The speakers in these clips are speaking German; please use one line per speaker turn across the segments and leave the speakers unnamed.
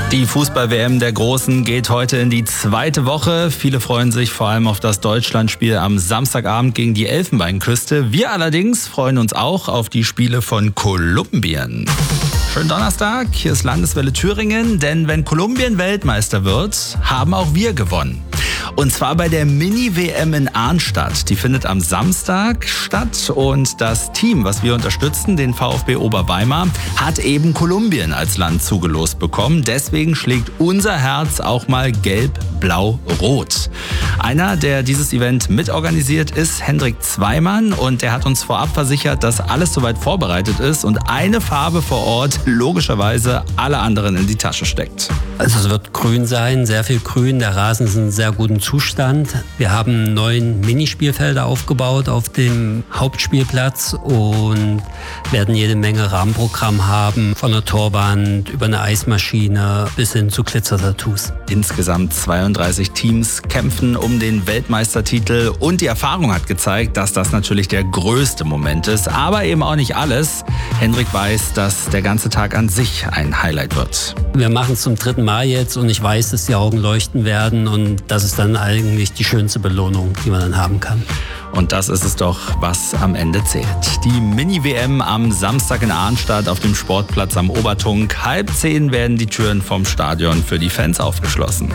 Die Fußball-WM der Großen geht heute in die zweite Woche. Viele freuen sich vor allem auf das Deutschlandspiel am Samstagabend gegen die Elfenbeinküste. Wir allerdings freuen uns auch auf die Spiele von Kolumbien. Schönen Donnerstag, hier ist Landeswelle Thüringen, denn wenn Kolumbien Weltmeister wird, haben auch wir gewonnen. Und zwar bei der Mini-WM in Arnstadt. Die findet am Samstag statt und das Team, was wir unterstützen, den VfB Oberweimar, hat eben Kolumbien als Land zugelost bekommen. Deswegen schlägt unser Herz auch mal gelb-blau-rot. Einer, der dieses Event mitorganisiert, ist Hendrik Zweimann und der hat uns vorab versichert, dass alles soweit vorbereitet ist und eine Farbe vor Ort logischerweise alle anderen in die Tasche steckt.
Also es wird grün sein, sehr viel grün. Der Rasen ist in sehr gutem Zustand. Wir haben 9 Minispielfelder aufgebaut auf dem Hauptspielplatz und werden jede Menge Rahmenprogramm haben, von der Torwand über eine Eismaschine bis hin zu Glitzertattoos.
Insgesamt 32 Teams kämpfen um den Weltmeistertitel und die Erfahrung hat gezeigt, dass das natürlich der größte Moment ist, aber eben auch nicht alles. Hendrik weiß, dass der ganze Tag an sich ein Highlight wird.
Wir machen es zum 3. Mal jetzt und ich weiß, dass die Augen leuchten werden und das ist dann eigentlich die schönste Belohnung, die man dann haben kann.
Und das ist es doch, was am Ende zählt. Die Mini-WM am Samstag in Arnstadt auf dem Sportplatz am Obertunk. 9:30 werden die Türen vom Stadion für die Fans aufgeschlossen.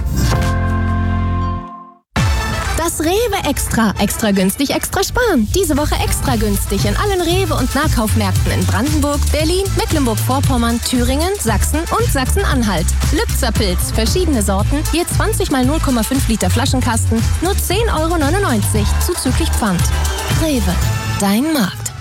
Das Rewe Extra. Extra günstig, extra sparen. Diese Woche extra günstig in allen Rewe- und Nahkaufmärkten in Brandenburg, Berlin, Mecklenburg-Vorpommern, Thüringen, Sachsen und Sachsen-Anhalt. Lübzer Pilz, verschiedene Sorten, je 20 mal 0,5 Liter Flaschenkasten, nur 10,99 € zuzüglich Pfand. Rewe, dein Markt.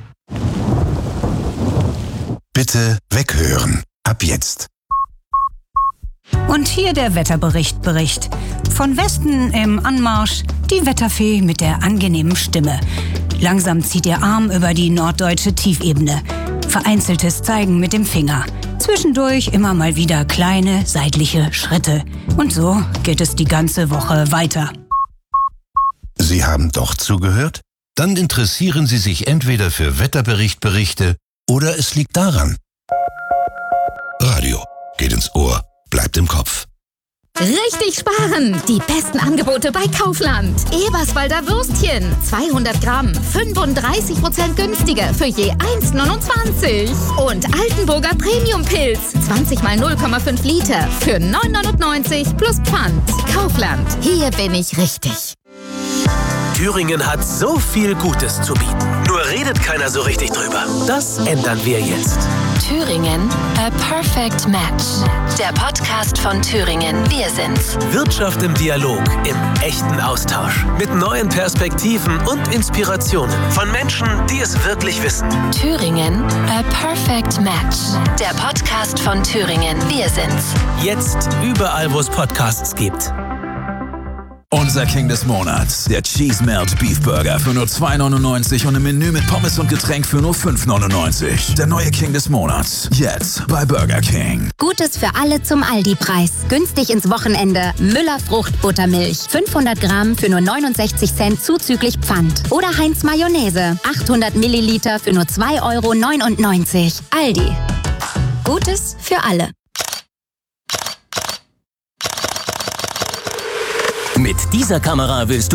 Bitte weghören. Ab jetzt.
Und hier der Wetterbericht. Von Westen im Anmarsch die Wetterfee mit der angenehmen Stimme. Langsam zieht ihr Arm über die norddeutsche Tiefebene. Vereinzeltes Zeigen mit dem Finger. Zwischendurch immer mal wieder kleine seitliche Schritte. Und so geht es die ganze Woche weiter.
Sie haben doch zugehört? Dann interessieren Sie sich entweder für Wetterberichte oder es liegt daran. Radio geht ins Ohr, bleibt im Kopf.
Richtig sparen! Die besten Angebote bei Kaufland. Eberswalder Würstchen, 200 Gramm, 35% günstiger für je 1,29 €. Und Altenburger Premium-Pilz, 20 mal 0,5 Liter für 9,99 € plus Pfand. Kaufland, hier bin ich richtig.
Thüringen hat so viel Gutes zu bieten. Nur redet keiner so richtig drüber. Das ändern wir jetzt.
Thüringen, a perfect match. Der Podcast von Thüringen, wir sind's.
Wirtschaft im Dialog, im echten Austausch. Mit neuen Perspektiven und Inspirationen von Menschen, die es wirklich wissen.
Thüringen, a perfect match. Der Podcast von Thüringen, wir sind's.
Jetzt überall, wo es Podcasts gibt.
Unser King des Monats, der Cheese Melt Beef Burger für nur 2,99 € und im Menü mit Pommes und Getränk für nur 5,99 €. Der neue King des Monats, jetzt bei Burger King.
Gutes für alle zum Aldi-Preis. Günstig ins Wochenende. Müller Fruchtbuttermilch. 500 Gramm für nur 69 Cent zuzüglich Pfand. Oder Heinz Mayonnaise. 800 Milliliter für nur 2,99 €. Aldi. Gutes für alle.
Mit dieser Kamera willst du